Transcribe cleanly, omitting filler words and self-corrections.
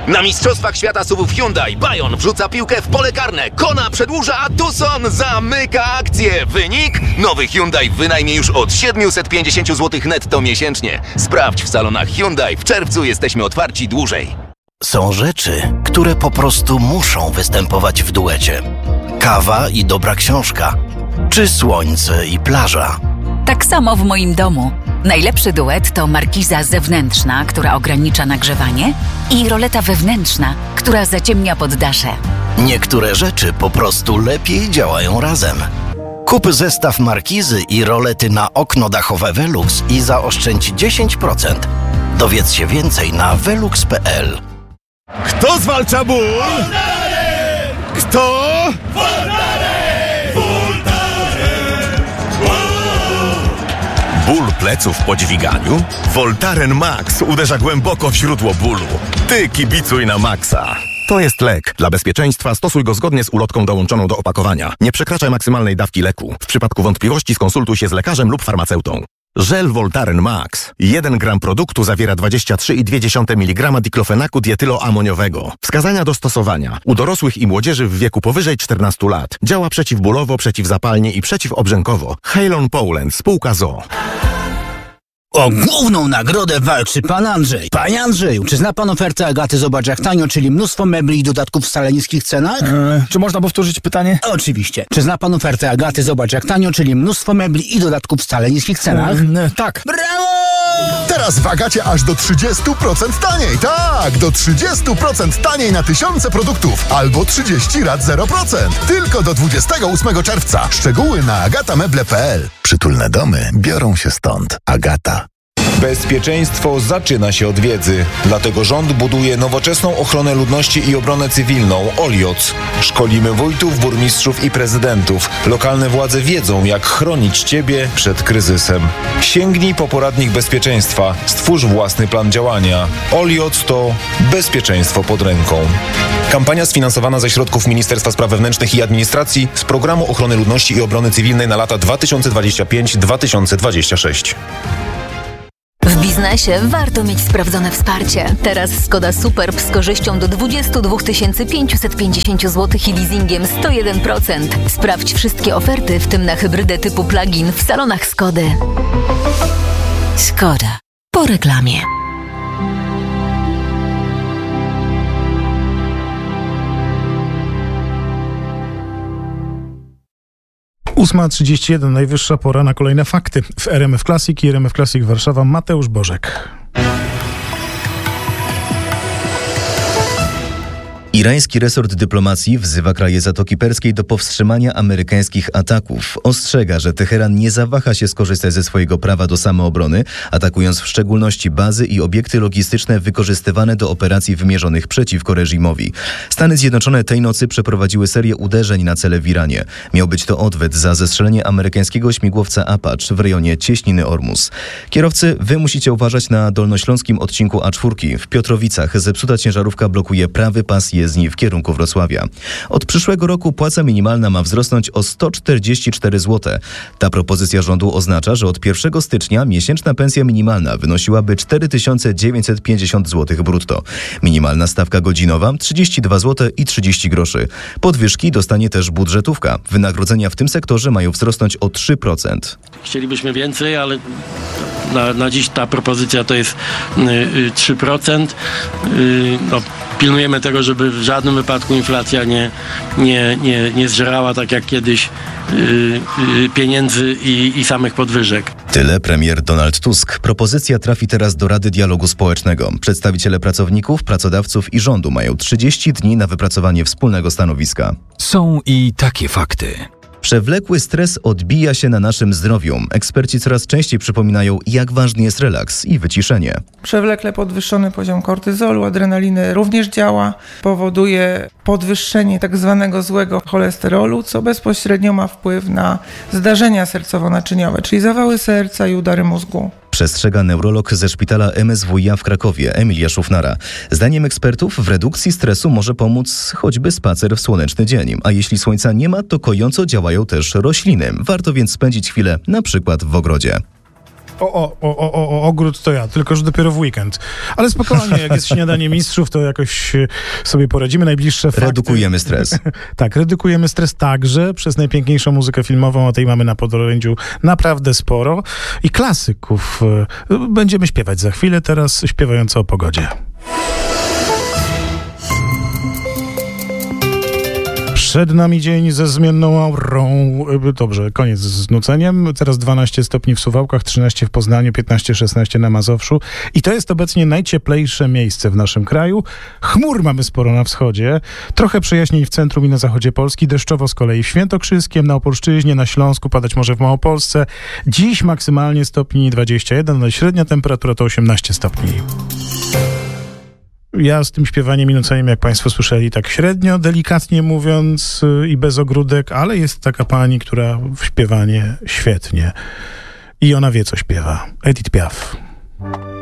Na Mistrzostwach Świata SUV-ów Hyundai Bayon wrzuca piłkę w pole karne, Kona przedłuża, a Tucson zamyka akcję. Wynik? Nowy Hyundai w wynajmie już od 750 zł netto miesięcznie. Sprawdź w salonach Hyundai. W czerwcu jesteśmy otwarci dłużej. Są rzeczy, które po prostu muszą występować w duecie. Kawa i dobra książka, czy słońce i plaża. Tak samo w moim domu. Najlepszy duet to markiza zewnętrzna, która ogranicza nagrzewanie, i roleta wewnętrzna, która zaciemnia poddasze. Niektóre rzeczy po prostu lepiej działają razem. Kup zestaw markizy i rolety na okno dachowe Velux i zaoszczędź 10%. Dowiedz się więcej na velux.pl. Kto zwalcza ból? Voltaren! Kto? Voltaren! Voltaren! Ból pleców po dźwiganiu? Voltaren Max uderza głęboko w źródło bólu. Ty kibicuj na Maxa. To jest lek. Dla bezpieczeństwa stosuj go zgodnie z ulotką dołączoną do opakowania. Nie przekraczaj maksymalnej dawki leku. W przypadku wątpliwości skonsultuj się z lekarzem lub farmaceutą. Żel Voltaren Max. 1 gram produktu zawiera 23,2 mg diklofenaku dietyloamoniowego. Wskazania do stosowania. U dorosłych i młodzieży w wieku powyżej 14 lat. Działa przeciwbólowo, przeciwzapalnie i przeciwobrzękowo. Halon Poland, spółka ZOO. O główną nagrodę walczy pan Andrzej. Panie Andrzeju, czy zna pan ofertę Agaty Zobacz jak tanio, czyli mnóstwo mebli i dodatków w wcale niskich cenach? Czy można powtórzyć pytanie? Oczywiście. Czy zna pan ofertę Agaty Zobacz jak tanio, czyli mnóstwo mebli i dodatków w wcale niskich cenach? Tak. Brawo! Teraz w Agacie aż do 30% taniej. Tak, do 30% taniej na tysiące produktów. Albo 30 rat 0%. Tylko do 28 czerwca. Szczegóły na agatameble.pl. Przytulne domy biorą się stąd. Agata. Bezpieczeństwo zaczyna się od wiedzy. Dlatego rząd buduje nowoczesną ochronę ludności i obronę cywilną OLIOC. Szkolimy wójtów, burmistrzów i prezydentów. Lokalne władze wiedzą, jak chronić Ciebie przed kryzysem. Sięgnij po poradnik bezpieczeństwa. Stwórz własny plan działania. OLIOC to bezpieczeństwo pod ręką. Kampania sfinansowana ze środków Ministerstwa Spraw Wewnętrznych i Administracji z Programu Ochrony Ludności i Obrony Cywilnej na lata 2025-2026. W biznesie warto mieć sprawdzone wsparcie. Teraz Skoda Superb z korzyścią do 22 550 zł i leasingiem 101%. Sprawdź wszystkie oferty, w tym na hybrydę typu plug-in w salonach Skody. Skoda. Po reklamie. 8:31, najwyższa pora na kolejne fakty. W RMF Classic i RMF Classic Warszawa Mateusz Bożek. Irański resort dyplomacji wzywa kraje Zatoki Perskiej do powstrzymania amerykańskich ataków. Ostrzega, że Teheran nie zawaha się skorzystać ze swojego prawa do samoobrony, atakując w szczególności bazy i obiekty logistyczne wykorzystywane do operacji wymierzonych przeciwko reżimowi. Stany Zjednoczone tej nocy przeprowadziły serię uderzeń na cele w Iranie. Miał być to odwet za zestrzelenie amerykańskiego śmigłowca Apache w rejonie Cieśniny Ormus. Kierowcy, wy musicie uważać na dolnośląskim odcinku A4. W Piotrowicach zepsuta ciężarówka blokuje prawy pas jezdni w kierunku Wrocławia. Od przyszłego roku płaca minimalna ma wzrosnąć o 144 zł. Ta propozycja rządu oznacza, że od 1 stycznia miesięczna pensja minimalna wynosiłaby 4950 zł brutto. Minimalna stawka godzinowa 32 zł i 30 groszy. Podwyżki dostanie też budżetówka. Wynagrodzenia w tym sektorze mają wzrosnąć o 3%. Chcielibyśmy więcej, ale na dziś ta propozycja to jest 3%. Pilnujemy tego, żeby w żadnym wypadku inflacja nie zżerała tak jak kiedyś pieniędzy i samych podwyżek. Tyle premier Donald Tusk. Propozycja trafi teraz do Rady Dialogu Społecznego. Przedstawiciele pracowników, pracodawców i rządu mają 30 dni na wypracowanie wspólnego stanowiska. Są i takie fakty. Przewlekły stres odbija się na naszym zdrowiu. Eksperci coraz częściej przypominają, jak ważny jest relaks i wyciszenie. Przewlekle podwyższony poziom kortyzolu, adrenaliny również działa. Powoduje podwyższenie tak zwanego złego cholesterolu, co bezpośrednio ma wpływ na zdarzenia sercowo-naczyniowe, czyli zawały serca i udary mózgu. Przestrzega neurolog ze szpitala MSWiA w Krakowie, Emilia Szufnara. Zdaniem ekspertów w redukcji stresu może pomóc choćby spacer w słoneczny dzień. A jeśli słońca nie ma, to kojąco działają też rośliny. Warto więc spędzić chwilę na przykład w ogrodzie. Ogród to ja, tylko że dopiero w weekend. Ale spokojnie, jak jest śniadanie mistrzów, to jakoś sobie poradzimy. Najbliższe fakty. Redukujemy stres. Tak, redukujemy stres także przez najpiękniejszą muzykę filmową, a tej mamy na podorędziu naprawdę sporo. I klasyków. Będziemy śpiewać za chwilę, teraz śpiewająco o pogodzie. Przed nami dzień ze zmienną aurą. Dobrze, koniec z nuceniem. Teraz 12 stopni w Suwałkach, 13 w Poznaniu, 15-16 na Mazowszu. I to jest obecnie najcieplejsze miejsce w naszym kraju. Chmur mamy sporo na wschodzie. Trochę przejaśnień w centrum i na zachodzie Polski. Deszczowo z kolei w Świętokrzyskiem, na Opolszczyźnie, na Śląsku, padać może w Małopolsce. Dziś maksymalnie stopni 21, ale średnia temperatura to 18 stopni. Ja z tym śpiewaniem i nuceniem, jak państwo słyszeli, tak średnio, delikatnie mówiąc i bez ogródek, ale jest taka pani, która w śpiewanie świetnie. I ona wie, co śpiewa. Edith Piaf.